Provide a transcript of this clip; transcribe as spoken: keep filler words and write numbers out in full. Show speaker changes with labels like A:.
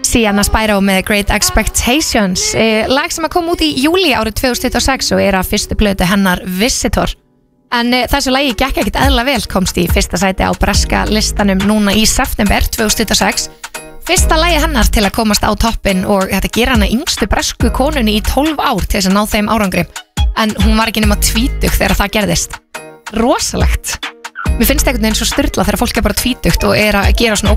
A: Sienna Spyro með Great Expectations, lag sem að kom út í júli árið tvö þúsund tuttugu og sex og er að fyrstu plötu hennar Visitor. En þessu lagi gekk ekkert eðla vel, komst í fyrsta sæti á breska listanum núna í september tvö þúsund tuttugu og sex. Fyrsta lagi hennar til að komast á toppin og þetta gera hana yngstu bresku konunni í tólf ár til þess að ná þeim árangri. En hún var ekki nema tvítug þegar það gerðist. Rosalegt. Mér finnst einhvern veginn svo styrla þegar fólk er bara tvítugt og er að gera svona